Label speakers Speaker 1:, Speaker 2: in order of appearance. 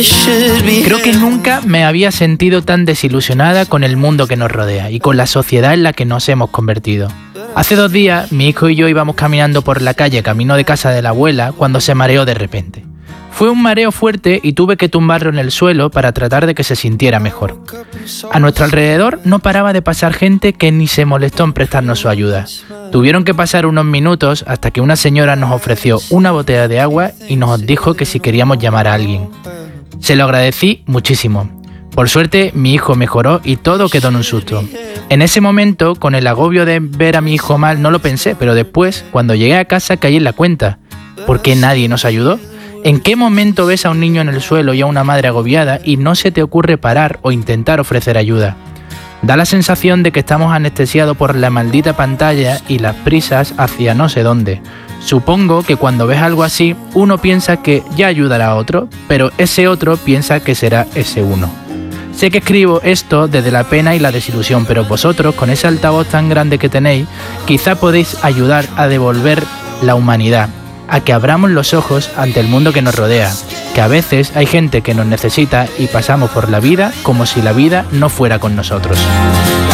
Speaker 1: Creo que nunca me había sentido tan desilusionada con el mundo que nos rodea y con la sociedad en la que nos hemos convertido. Hace 2 días, mi hijo y yo íbamos caminando por la calle camino de casa de la abuela cuando se mareó de repente. Fue un mareo fuerte y tuve que tumbarlo en el suelo para tratar de que se sintiera mejor. A nuestro alrededor no paraba de pasar gente que ni se molestó en prestarnos su ayuda. Tuvieron que pasar unos minutos hasta que una señora nos ofreció una botella de agua y nos dijo que si queríamos llamar a alguien. Se lo agradecí muchísimo. Por suerte, mi hijo mejoró y todo quedó en un susto. En ese momento, con el agobio de ver a mi hijo mal, no lo pensé, pero después, cuando llegué a casa, caí en la cuenta. ¿Por qué nadie nos ayudó? ¿En qué momento ves a un niño en el suelo y a una madre agobiada y no se te ocurre parar o intentar ofrecer ayuda? Da la sensación de que estamos anestesiados por la maldita pantalla y las prisas hacia no sé dónde. Supongo que cuando ves algo así, uno piensa que ya ayudará a otro, pero ese otro piensa que será ese uno. Sé que escribo esto desde la pena y la desilusión, pero vosotros, con ese altavoz tan grande que tenéis, quizá podéis ayudar a devolver la humanidad, a que abramos los ojos ante el mundo que nos rodea, que a veces hay gente que nos necesita y pasamos por la vida como si la vida no fuera con nosotros.